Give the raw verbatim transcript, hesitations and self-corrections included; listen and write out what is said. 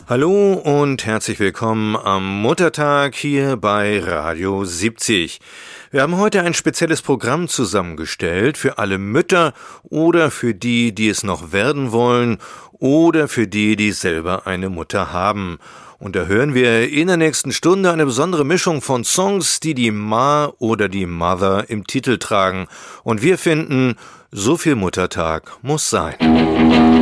Hallo und herzlich willkommen am Muttertag hier bei Radio siebzig. Wir haben heute ein spezielles Programm zusammengestellt für alle Mütter oder für die, die es noch werden wollen oder für die, die selber eine Mutter haben. Und da hören wir in der nächsten Stunde eine besondere Mischung von Songs, die die Ma oder die Mother im Titel tragen. Und wir finden, so viel Muttertag muss sein.